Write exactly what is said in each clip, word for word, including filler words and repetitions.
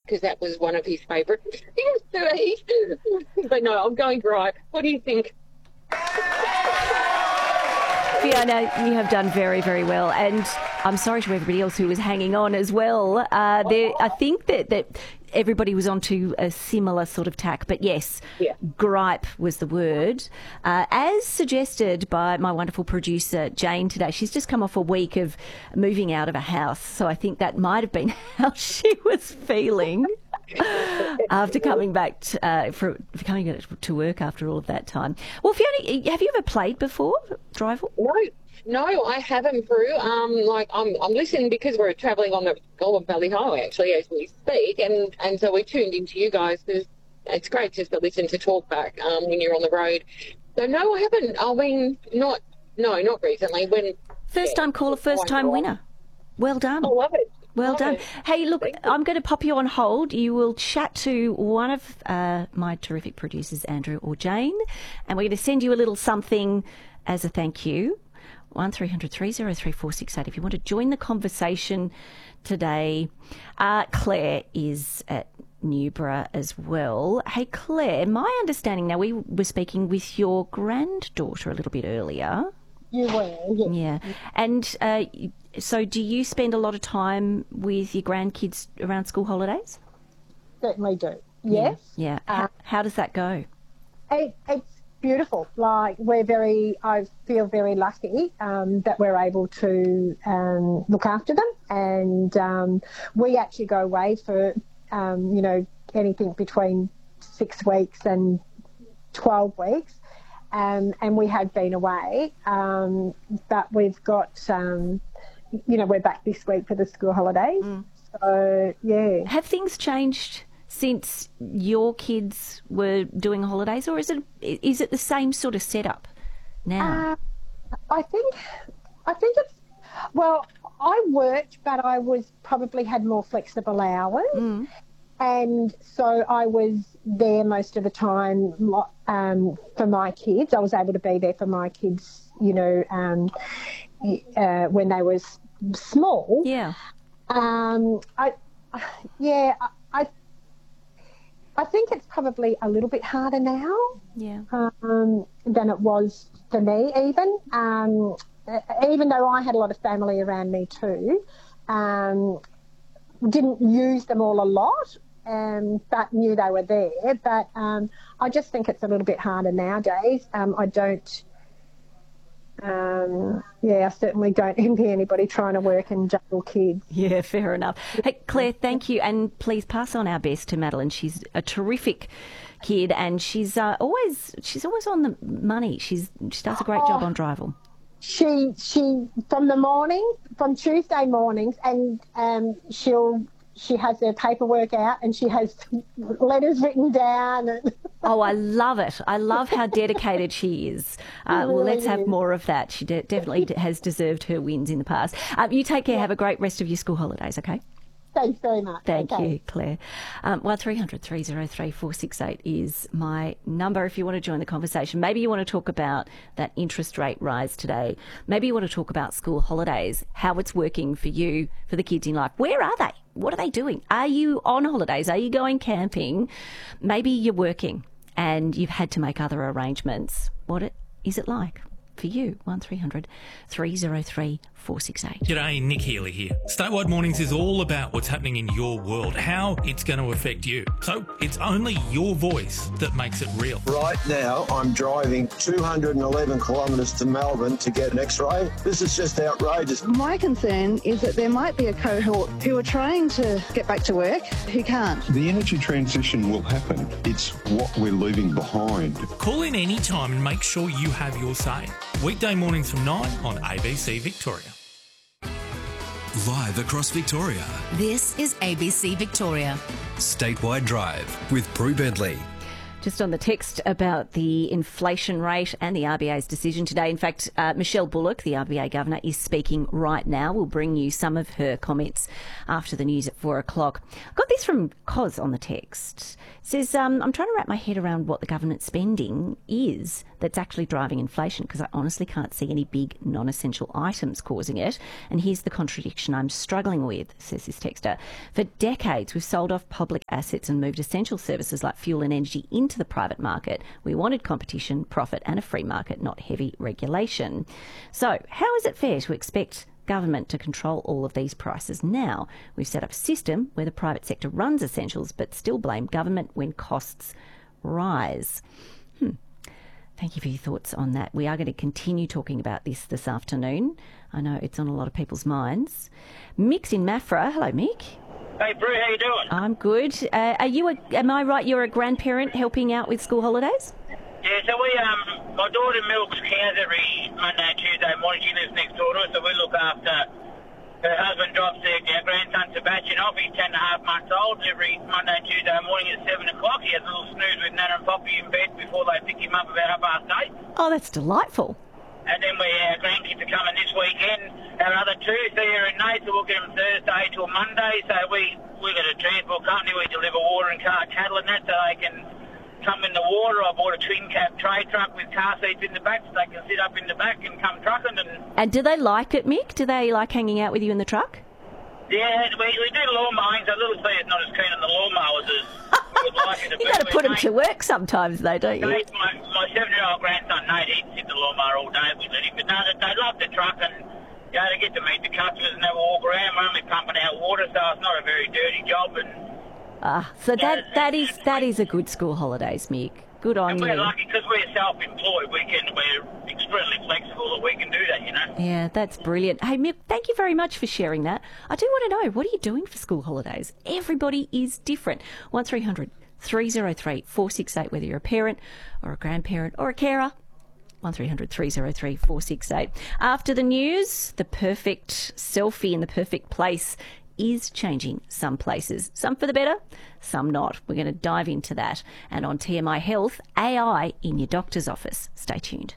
because that was one of his favourite things to eat. But no, I'm going Gripe. What do you think? Fiona, you have done very, very well, and I'm sorry to everybody else who was hanging on as well. Uh, there, I think that, that everybody was onto a similar sort of tack, but yes, yeah. Gripe was the word. Uh, as suggested by my wonderful producer, Jane, today. She's just come off a week of moving out of a house, so I think that might have been how she was feeling after coming back to, uh, for coming to work after all of that time. Well, Fiona, have you ever played before, Drival? No. No, I haven't, Prue. Um, like I'm, I'm listening because we're travelling on the Goulburn Valley Highway actually as we speak, and, and so we tuned into you guys because it's great just to listen to talkback um, when you're on the road. So no, I haven't. I mean, not no, not recently. When first time caller, first time winner. Well done. I love it. Well love done. It. Hey, look, I'm going to pop you on hold. You will chat to one of uh, my terrific producers, Andrew or Jane, and we're going to send you a little something as a thank you. one three hundred three oh three four six eight if you want to join the conversation today. Uh, Claire is at Newborough as well. Hey, Claire, my understanding now, we were speaking with your granddaughter a little bit earlier. You were, yes. Yeah. And uh, so do you spend a lot of time with your grandkids around school holidays? Certainly do, yes. Yeah. yeah. How, Uh, how does that go? It, it's beautiful. Like, we're very, I feel very lucky um, that we're able to um, look after them. And um, we actually go away for, um, you know, anything between six weeks and twelve weeks. Um, and we have been away, um, but we've got, um, you know, we're back this week for the school holidays. Mm. So, yeah. Have things changed since your kids were doing holidays, or is it is it the same sort of setup now? Uh, I think, I think it's, well, I worked, but I was probably had more flexible hours. Mm. And so I was there most of the time um, for my kids. I was able to be there for my kids, you know, um, uh, when they were small. Yeah. Um, I, yeah, I, I think it's probably a little bit harder now. Yeah. Um, than it was for me, even. Um, even though I had a lot of family around me too, um, didn't use them all a lot. Um, but knew they were there. But um, I just think it's a little bit harder nowadays. Um, I don't, um, yeah, I certainly don't envy anybody trying to work and juggle kids. Yeah, fair enough. Hey, Claire, thank you. And please pass on our best to Madeline. She's a terrific kid, and she's uh, always she's always on the money. She's She does a great oh, job on Drival. She, she from the morning, from Tuesday mornings, and um, she'll... She has her paperwork out and she has letters written down. And oh, I love it. I love how dedicated she is. Uh, really well, let's is. have more of that. She de- definitely has deserved her wins in the past. Um, you take care. Yeah. Have a great rest of your school holidays, okay? Thanks very much. Thank okay. you, Claire. Um, well, three hundred three oh three four six eight is my number if you want to join the conversation. Maybe you want to talk about that interest rate rise today. Maybe you want to talk about school holidays, how it's working for you, for the kids in life. Where are they? What are they doing? Are you on holidays? Are you going camping? Maybe you're working and you've had to make other arrangements. What it, is it like for you? one three hundred three oh three four six eight. G'day, Nick Healy here. Statewide Mornings is all about what's happening in your world, how it's going to affect you. So it's only your voice that makes it real. Right now, I'm driving two hundred eleven kilometres to Melbourne to get an X-ray. This is just outrageous. My concern is that there might be a cohort who are trying to get back to work who can't. The energy transition will happen. It's what we're leaving behind. Call in any time and make sure you have your say. Weekday mornings from nine on A B C Victoria. Live across Victoria. This is A B C Victoria. Statewide Drive with Prue Bentley. Just on the text about the inflation rate and the R B A's decision today. In fact, uh, Michelle Bullock, the R B A Governor, is speaking right now. We'll bring you some of her comments after the news at four o'clock. I got this from Cos on the text. It says, um, I'm trying to wrap my head around what the government spending is that's actually driving inflation, because I honestly can't see any big non-essential items causing it. And here's the contradiction I'm struggling with, says this texter. For decades, we've sold off public assets and moved essential services like fuel and energy into the private market. We wanted competition, profit and a free market, not heavy regulation. So how is it fair to expect government to control all of these prices now? We've set up a system where the private sector runs essentials but still blame government when costs rise. Hmm. Thank you for your thoughts on that. We are going to continue talking about this this afternoon. I know it's on a lot of people's minds. Mick's in Maffra. Hello, Mick. Hey, Bru, how you doing? I'm good. Uh, are you? A, am I right? You're a grandparent helping out with school holidays? Yeah. So we, um, my daughter milks cows every Monday and Tuesday morning. She lives next door to us, so we look after. Her husband drops their, our grandson Sebastian off. He's ten and a half months old. Every Monday and Tuesday morning at seven o'clock, he has a little snooze with Nana and Poppy in bed before they pick him up about half past eight. Oh, that's delightful. And then we, our grandkids are coming this weekend. Our other two, Thea and Nate, so we'll get them Thursday till Monday. So we we got a transport company. We deliver water and car cattle and that, so they can come in the water. I bought a twin cab tray truck with car seats in the back, so they can sit up in the back and come trucking. And and do they like it, Mick? Do they like hanging out with you in the truck? Yeah, we, we do lawn mowing, so little Thea's not as keen on the lawn mowers as we would like it to be. You've got to put them to work sometimes, though, don't you? Nate, my, my seven-year-old grandson, Nate, he'd sit the lawn mower all day if we let him. But no, they, they love the truck, and you know, they get to meet the customers and have a walk around. We're only pumping out water, so it's not a very dirty job. And Ah, so that yeah, that is that is a good school holidays, Mick. Good on and you. we're lucky because we're self-employed. We can, we're extremely flexible that we can do that, you know. Yeah, that's brilliant. Hey, Mick, thank you very much for sharing that. I do want to know, what are you doing for school holidays? Everybody is different. one three hundred three oh three four six eight, whether you're a parent or a grandparent or a carer. one three hundred three oh three four six eight. After the news, the perfect selfie in the perfect place is changing some places. Some for the better, some not. We're going to dive into that. And on T M I Health, A I in your doctor's office. Stay tuned.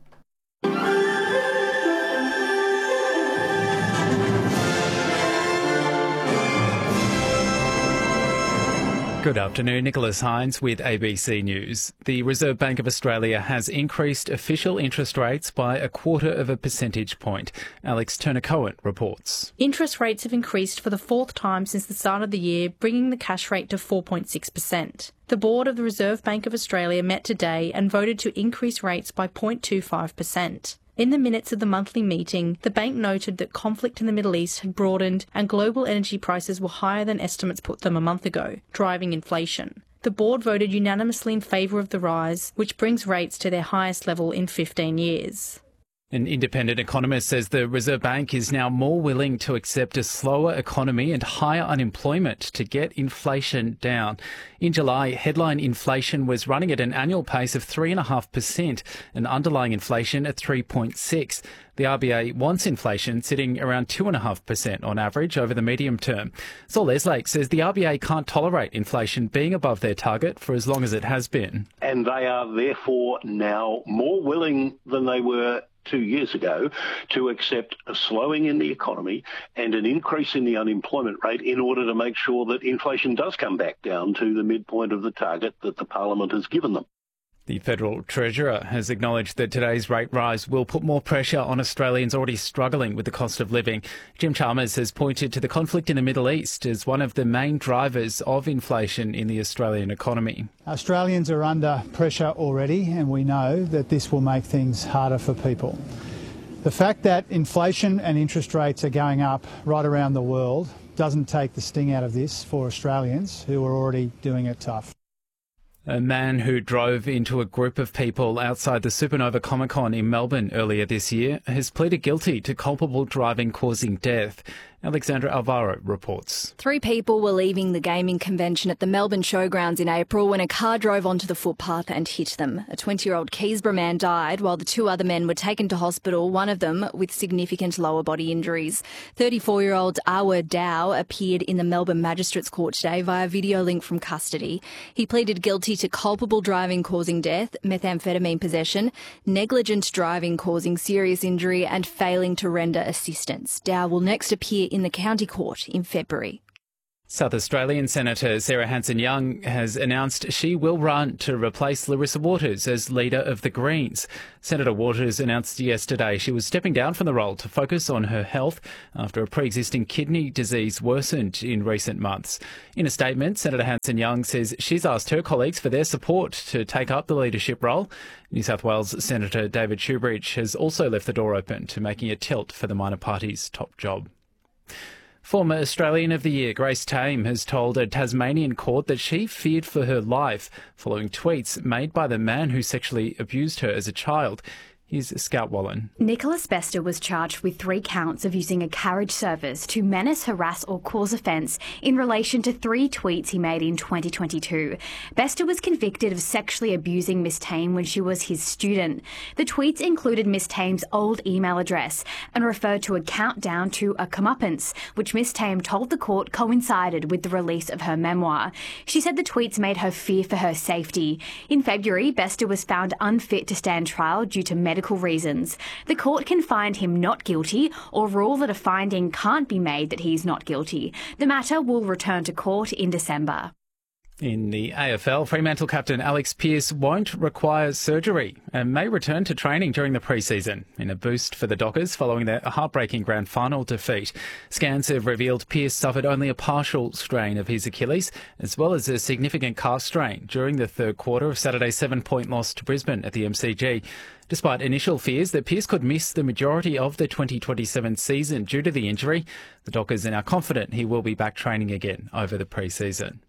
Good afternoon, Nicholas Hines with A B C News. The Reserve Bank of Australia has increased official interest rates by a quarter of a percentage point. Alex Turner-Cohen reports. Interest rates have increased for the fourth time since the start of the year, bringing the cash rate to four point six percent. The board of the Reserve Bank of Australia met today and voted to increase rates by zero point two five percent. In the minutes of the monthly meeting, the bank noted that conflict in the Middle East had broadened and global energy prices were higher than estimates put them a month ago, driving inflation. The board voted unanimously in favour of the rise, which brings rates to their highest level in fifteen years. An independent economist says the Reserve Bank is now more willing to accept a slower economy and higher unemployment to get inflation down. In July, headline inflation was running at an annual pace of three point five percent and underlying inflation at three point six percent. The R B A wants inflation sitting around two point five percent on average over the medium term. Saul Eslake says the R B A can't tolerate inflation being above their target for as long as it has been. And they are therefore now more willing than they were two years ago to accept a slowing in the economy and an increase in the unemployment rate in order to make sure that inflation does come back down to the midpoint of the target that the Parliament has given them. The Federal Treasurer has acknowledged that today's rate rise will put more pressure on Australians already struggling with the cost of living. Jim Chalmers has pointed to the conflict in the Middle East as one of the main drivers of inflation in the Australian economy. Australians are under pressure already, and we know that this will make things harder for people. The fact that inflation and interest rates are going up right around the world doesn't take the sting out of this for Australians who are already doing it tough. A man who drove into a group of people outside the Supernova Comic Con in Melbourne earlier this year has pleaded guilty to culpable driving causing death. Alexandra Alvaro reports. Three people were leaving the gaming convention at the Melbourne Showgrounds in April when a car drove onto the footpath and hit them. A twenty-year-old Keysborough man died while the two other men were taken to hospital, one of them with significant lower body injuries. thirty-four-year-old Awer Dow appeared in the Melbourne Magistrates Court today via video link from custody. He pleaded guilty to culpable driving causing death, methamphetamine possession, negligent driving causing serious injury and failing to render assistance. Dow will next appear in the county court in February. South Australian Senator Sarah Hanson-Young has announced she will run to replace Larissa Waters as leader of the Greens. Senator Waters announced yesterday she was stepping down from the role to focus on her health after a pre-existing kidney disease worsened in recent months. In a statement, Senator Hanson-Young says she's asked her colleagues for their support to take up the leadership role. New South Wales Senator David Shoebridge has also left the door open to making a tilt for the minor party's top job. Former Australian of the Year Grace Tame has told a Tasmanian court that she feared for her life following tweets made by the man who sexually abused her as a child. Here's Scout Wallen. Nicholas Bester was charged with three counts of using a carriage service to menace, harass or cause offence in relation to three tweets he made in twenty twenty-two. Bester was convicted of sexually abusing Miss Tame when she was his student. The tweets included Miss Tame's old email address and referred to a countdown to a comeuppance, which Miss Tame told the court coincided with the release of her memoir. She said the tweets made her fear for her safety. In February, Bester was found unfit to stand trial due to medical Medical reasons. The court can find him not guilty or rule that a finding can't be made that he's not guilty. The matter will return to court in December. In the A F L, Fremantle captain Alex Pearce won't require surgery and may return to training during the pre-season in a boost for the Dockers following their heartbreaking grand final defeat. Scans have revealed Pearce suffered only a partial strain of his Achilles as well as a significant calf strain during the third quarter of Saturday's seven-point loss to Brisbane at the M C G. Despite initial fears that Pearce could miss the majority of the twenty twenty-seven season due to the injury, the Dockers are now confident he will be back training again over the pre-season.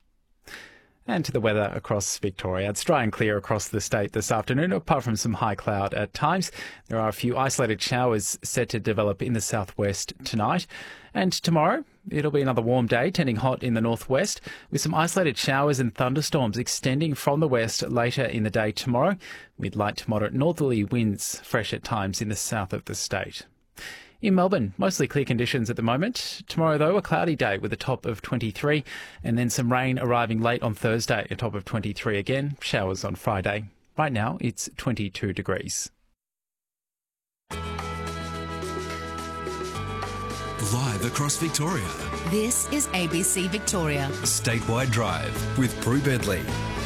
And to the weather across Victoria. It's dry and clear across the state this afternoon, apart from some high cloud at times. There are a few isolated showers set to develop in the southwest tonight. And tomorrow, it'll be another warm day, turning hot in the northwest, with some isolated showers and thunderstorms extending from the west later in the day tomorrow, with light to moderate northerly winds fresh at times in the south of the state. In Melbourne, mostly clear conditions at the moment. Tomorrow, though, a cloudy day with a top of twenty-three, and then some rain arriving late on Thursday, a top of twenty-three again. Showers on Friday. Right now, it's twenty-two degrees. Live across Victoria. This is A B C Victoria. Statewide Drive with Prue Bedley.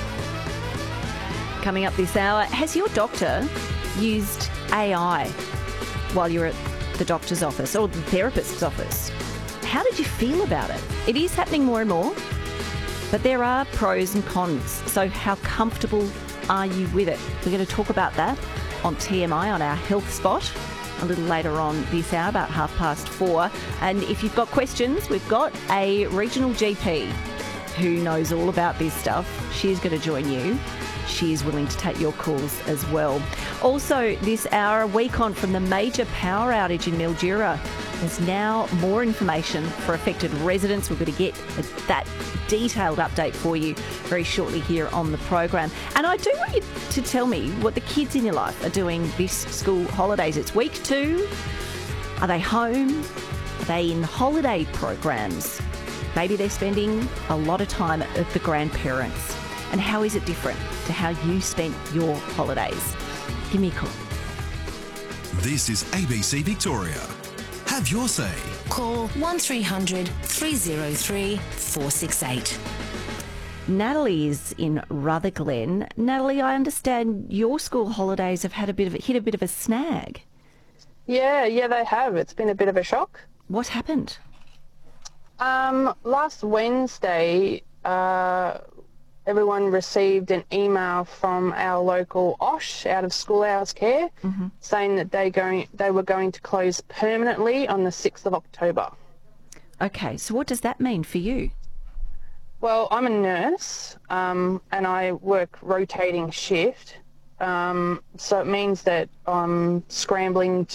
Coming up this hour, has your doctor used A I while you're at the doctor's office or the therapist's office? How did you feel about it? It is happening more and more, but there are pros and cons. So how comfortable are you with it? We're going to talk about that on T M I, on our health spot, a little later on this hour, about half past four. And if you've got questions, we've got a regional G P who knows all about this stuff. She's going to join you. She is willing to take your calls as well. Also, this hour, a week on from the major power outage in Mildura, there's now more information for affected residents. We're going to get that detailed update for you very shortly here on the program. And I do want you to tell me what the kids in your life are doing this school holidays. It's week two. Are they home? Are they in holiday programs? Maybe they're spending a lot of time at the grandparents'. And how is it different to how you spent your holidays? Give me a call. This is A B C Victoria. Have your say. Call one three hundred three oh three four six eight. Natalie is in Rutherglen. Natalie, I understand your school holidays have had a bit of a, hit a bit of a snag. Yeah, yeah, they have. It's been a bit of a shock. What happened? Um, last Wednesday, uh, everyone received an email from our local O S H, out of school hours care, mm-hmm. saying that they going they were going to close permanently on the sixth of October. Okay, so what does that mean for you? Well, I'm a nurse um, and I work rotating shift, um, so it means that I'm scrambling to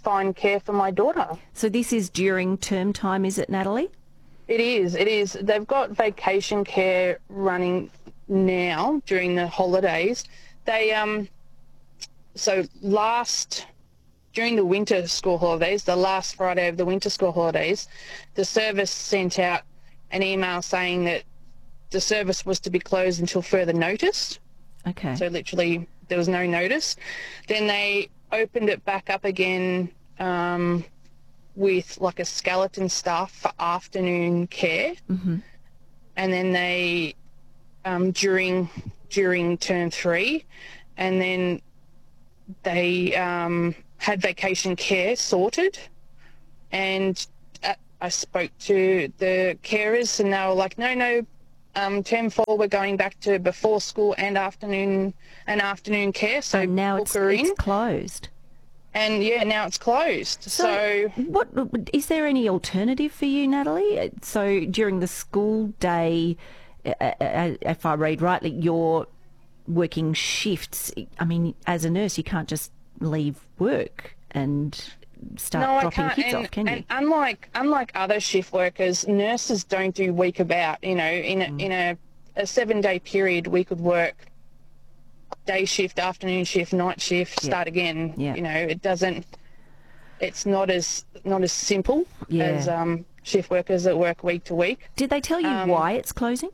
find care for my daughter. So this is during term time, is it, Natalie? It is, it is. They've got vacation care running now during the holidays. They, um, so last, during the winter school holidays, the last Friday of the winter school holidays, the service sent out an email saying that the service was to be closed until further notice. Okay. So literally there was no notice. Then they opened it back up again um, with like a skeleton staff for afternoon care. Mm-hmm. And then they, um, during during term three, and then they um, had vacation care sorted. And uh, I spoke to the carers and they were like, no, no, um, term four we're going back to before school and afternoon and afternoon care. So and now book it's, her in. it's closed. And yeah, now it's closed. So, So, what is there any alternative for you, Natalie? So during the school day, uh, uh, if I read rightly, you're working shifts. I mean, as a nurse, you can't just leave work and start no, dropping I can't. kids and, off, can you? and unlike unlike other shift workers, nurses don't do week about. You know, in a, Mm. in a, a seven day period, we could work day shift, afternoon shift, night shift, Yeah. start again. Yeah. You know, it doesn't. It's not as not as simple Yeah. as um, shift workers that work week to week. Did they tell you Um, why it's closing?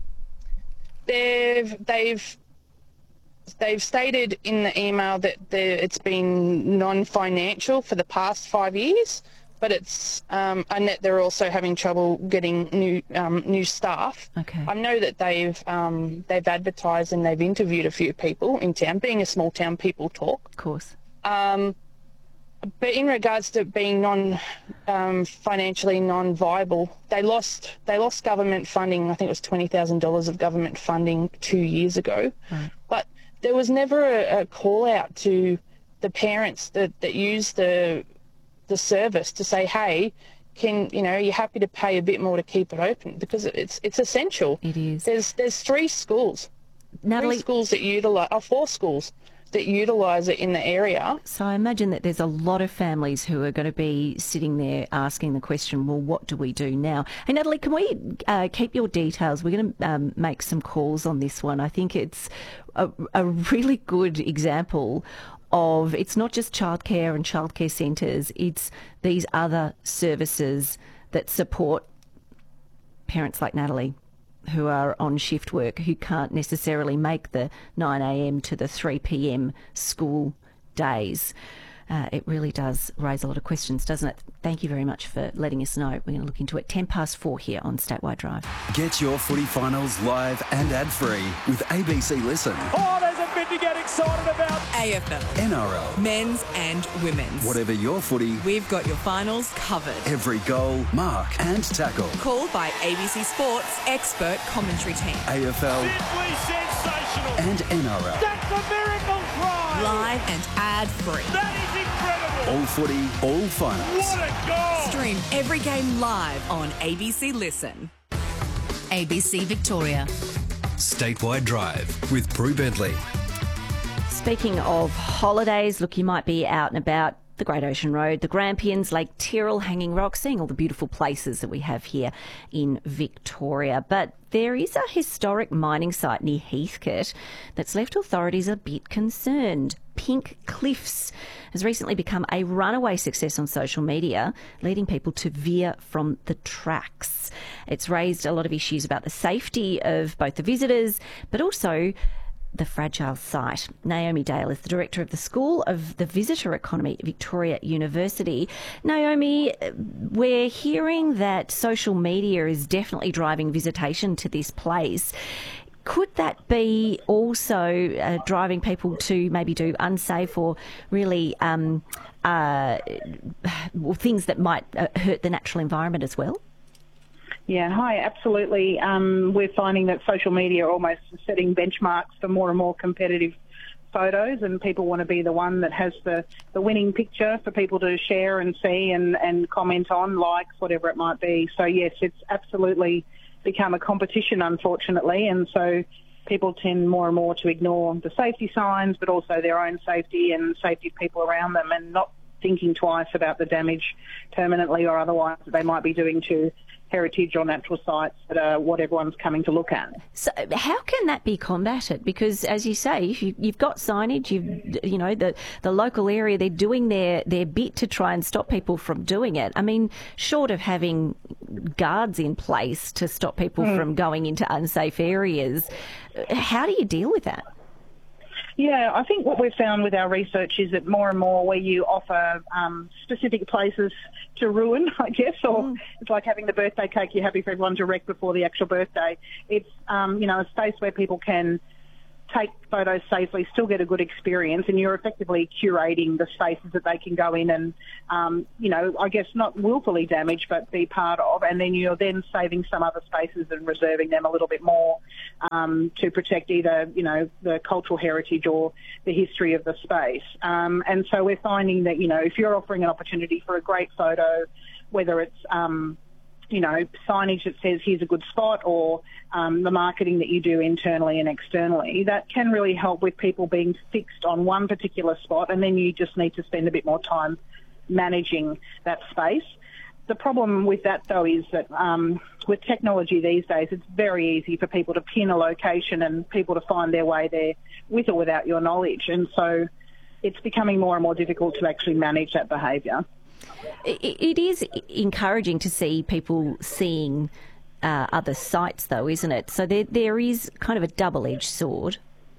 They've they've they've stated in the email that the, it's been non-financial for the past five years, but it's um, and that they're also having trouble getting new um, new staff. Okay. I know that they've um, they've advertised and they've interviewed a few people in town. Being a small town, people talk. Of course. Um, but in regards to being non um, financially non-viable, they lost they lost government funding. I think it was twenty thousand dollars of government funding two years ago. Right. But there was never a, a call out to the parents that, that use the the service to say, hey, can you know, you're happy to pay a bit more to keep it open, because it's it's essential. It is. There's there's three schools, Natalie, three schools that utilise, or four schools that utilise it in the area. So I imagine that there's a lot of families who are going to be sitting there asking the question, well, what do we do now? Hey, Natalie, can we uh, keep your details? We're going to um, make some calls on this one. I think it's a, a really good example of, it's not just childcare and childcare centres, it's these other services that support parents like Natalie, who are on shift work, who can't necessarily make the nine a m to the three p m school days. Uh, it really does raise a lot of questions, doesn't it? Thank you very much for letting us know. We're going to look into it. ten past four here on Statewide Drive. Get your footy finals live and ad-free with A B C Listen. Oh, there's a bit to get excited about. A F L. N R L. Men's and women's. Whatever your footy, We've got your finals covered. every goal, mark and tackle. Called by A B C Sports expert commentary team. A F L Simply sensational. and N R L. That's a miracle try. Live and ad-free. That is incredible. All footy, all finals. What a goal. Stream every game live on A B C Listen. A B C Victoria. Statewide Drive with Prue Bentley. Speaking of holidays, look, you might be out and about the Great Ocean Road, the Grampians, Lake Tyrrell, Hanging Rock, seeing all the beautiful places that we have here in Victoria. But there is a historic mining site near Heathcote that's left authorities a bit concerned. Pink Cliffs has recently become a runaway success on social media, leading people to veer from the tracks. It's raised a lot of issues about the safety of both the visitors, but also the fragile site. Naomi Dale is the director of the School of the Visitor Economy at Victoria University. Naomi, we're hearing that social media is definitely driving visitation to this place. Could that be also uh, driving people to maybe do unsafe or really um, uh, things that might uh, hurt the natural environment as well? Yeah, hi, absolutely. Um, we're finding that social media are almost setting benchmarks for more and more competitive photos, and people want to be the one that has the, the winning picture for people to share and see and, and comment on, likes, whatever it might be. So, yes, it's absolutely become a competition, unfortunately, and so people tend more and more to ignore the safety signs, but also their own safety and safety of people around them, and not thinking twice about the damage permanently or otherwise that they might be doing to heritage or natural sites that are what everyone's coming to look at. So how can that be combated? Because, as you say, if you, you've got signage, you've, you know, the, the local area, they're doing their, their bit to try and stop people from doing it. I mean, short of having guards in place to stop people mm. from going into unsafe areas, how do you deal with that? Yeah, I think what we've found with our research is that more and more where you offer um, specific places to ruin, I guess, or mm. it's like having the birthday cake you're happy for everyone to wreck before the actual birthday. It's, um, you know, a space where people can take photos safely, still get a good experience, and you're effectively curating the spaces that they can go in and, um, you know, I guess not willfully damage, but be part of, and then you're then saving some other spaces and reserving them a little bit more um, to protect either, you know, the cultural heritage or the history of the space. Um, and so we're finding that, you know, if you're offering an opportunity for a great photo, whether it's um, you know, signage that says here's a good spot, or um, the marketing that you do internally and externally, that can really help with people being fixed on one particular spot, and then you just need to spend a bit more time managing that space. The problem with that, though, is that um, with technology these days, it's very easy for people to pin a location and people to find their way there with or without your knowledge. And so it's becoming more and more difficult to actually manage that behaviour. It is encouraging to see people seeing uh, other sites, though, isn't it? So there, there is kind of a double-edged sword.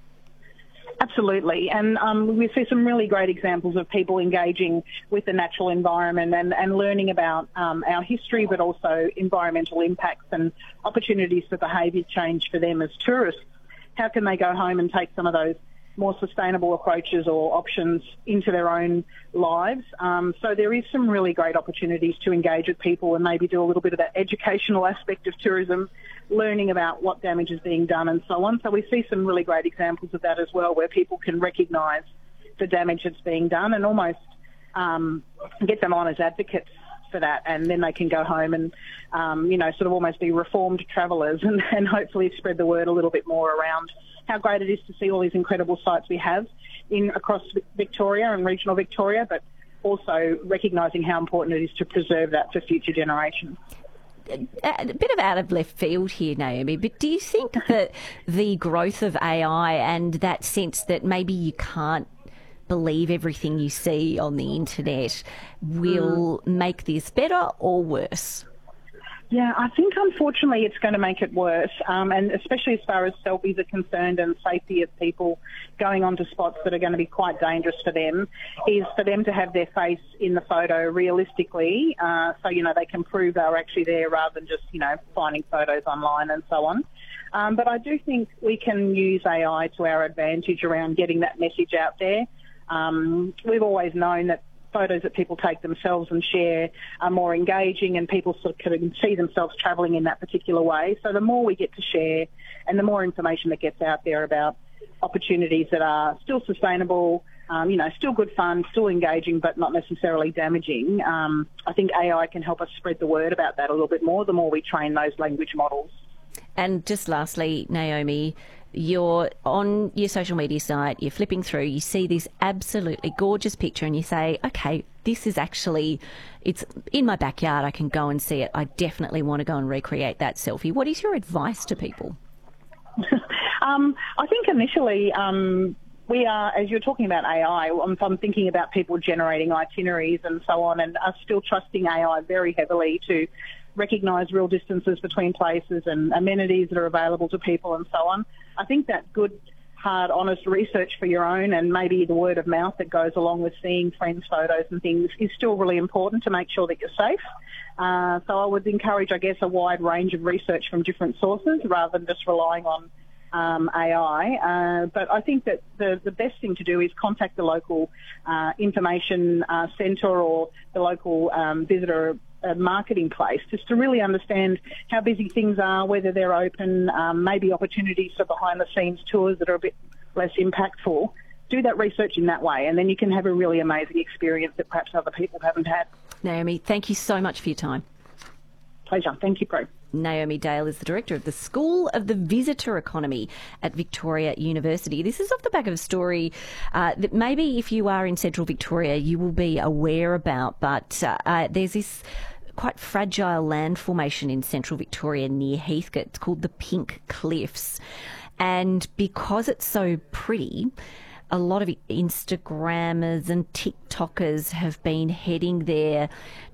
Absolutely, and um, we see some really great examples of people engaging with the natural environment and, and learning about um, our history, but also environmental impacts and opportunities for behaviour change for them as tourists. How can they go home and take some of those more sustainable approaches or options into their own lives? Um, so there is some really great opportunities to engage with people and maybe do a little bit of that educational aspect of tourism, learning about what damage is being done and so on. So we see some really great examples of that as well, where people can recognise the damage that's being done and almost um, get them on as advocates for that, and then they can go home and, um, you know, sort of almost be reformed travellers and, and hopefully spread the word a little bit more around how great it is to see all these incredible sites we have in across Victoria and regional Victoria, but also recognising how important it is to preserve that for future generations. A bit of out of left field here, Naomi, but do you think that the growth of A I and that sense that maybe you can't believe everything you see on the internet will mm. make this better or worse? Yeah, I think unfortunately it's going to make it worse, um, and especially as far as selfies are concerned and safety of people going onto spots that are going to be quite dangerous for them, is for them to have their face in the photo realistically, uh, so, you know, they can prove they're actually there rather than just, you know, finding photos online and so on. Um, but I do think we can use A I to our advantage around getting that message out there. Um, we've always known that photos that people take themselves and share are more engaging, and people sort of can see themselves travelling in that particular way. So the more we get to share and the more information that gets out there about opportunities that are still sustainable, um, you know, still good fun, still engaging, but not necessarily damaging, um, I think A I can help us spread the word about that a little bit more the more we train those language models. And just lastly, Naomi, you're on your social media site, you're flipping through, you see this absolutely gorgeous picture and you say, okay, this is actually, it's in my backyard, I can go and see it. I definitely want to go and recreate that selfie. What is your advice to people? um, I think initially um, we are, as you're talking about A I, I'm, I'm thinking about people generating itineraries and so on, and are still trusting A I very heavily to recognise real distances between places and amenities that are available to people and so on. I think that good, hard, honest research for your own and maybe the word of mouth that goes along with seeing friends' photos and things is still really important to make sure that you're safe. Uh, so I would encourage, I guess, a wide range of research from different sources rather than just relying on um, A I. Uh, but I think that the, the best thing to do is contact the local uh, information uh, centre or the local um, visitor a marketing place, just to really understand how busy things are, whether they're open, um, maybe opportunities for behind-the-scenes tours that are a bit less impactful. Do that research in that way, and then you can have a really amazing experience that perhaps other people haven't had. Naomi, thank you so much for your time. Pleasure. Thank you, Pro. Naomi Dale is the director of the School of the Visitor Economy at Victoria University. This is off the back of a story uh, that maybe if you are in central Victoria you will be aware about, but uh, uh, there's this quite fragile land formation in central Victoria near Heathcote. It's called the Pink Cliffs. And because it's so pretty, a lot of Instagrammers and TikTokers have been heading there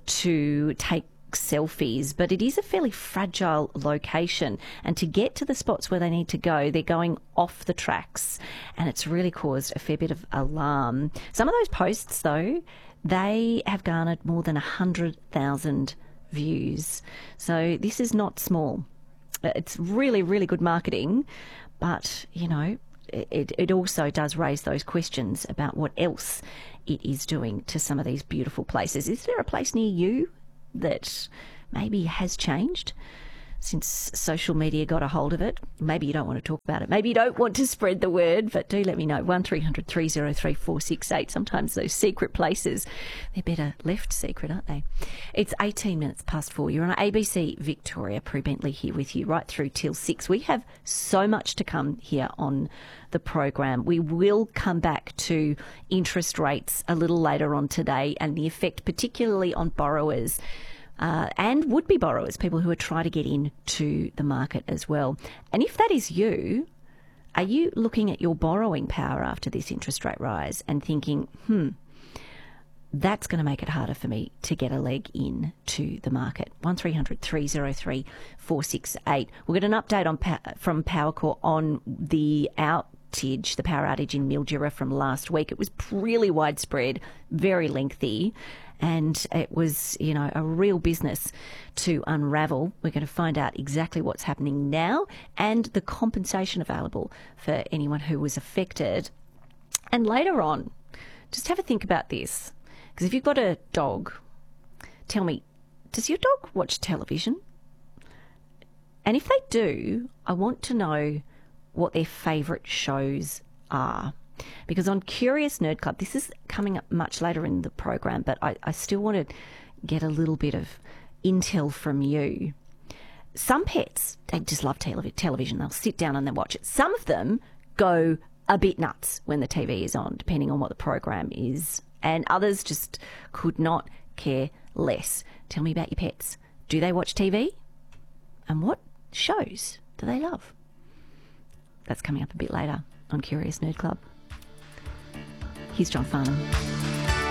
to take selfies, but it is a fairly fragile location, and to get to the spots where they need to go, they're going off the tracks, and it's really caused a fair bit of alarm. Some of those posts, though, they have garnered more than one hundred thousand views, so this is not small. It's really, really good marketing, but, you know, it, it also does raise those questions about what else it is doing to some of these beautiful places. Is there a place near you that maybe has changed since social media got a hold of it? Maybe you don't want to talk about it. Maybe you don't want to spread the word, but do let me know. one three hundred three oh three four six eight. Sometimes those secret places, they're better left secret, aren't they? It's eighteen minutes past four. You're on A B C Victoria. Prue Bentley here with you right through till six. We have so much to come here on the program. We will come back to interest rates a little later on today and the effect particularly on borrowers Uh, and would-be borrowers, people who are trying to get into the market as well. And if that is you, are you looking at your borrowing power after this interest rate rise and thinking, hmm, that's going to make it harder for me to get a leg in to the market? one three hundred three oh three four six eight. We'll get an update on from Powercorp on the outage, the power outage in Mildura from last week. It was really widespread, very lengthy, and it was, you know, a real business to unravel. We're going to find out exactly what's happening now and the compensation available for anyone who was affected. And later on, just have a think about this. Because if you've got a dog, tell me, does your dog watch television? And if they do, I want to know what their favourite shows are. Because on Curious Nerd Club, this is coming up much later in the program, but I, I still want to get a little bit of intel from you. Some pets, they just love tele- television. They'll sit down and they'll watch it. Some of them go a bit nuts when the T V is on, depending on what the program is. And others just could not care less. Tell me about your pets. Do they watch T V? And what shows do they love? That's coming up a bit later on Curious Nerd Club. Here's John Farnham.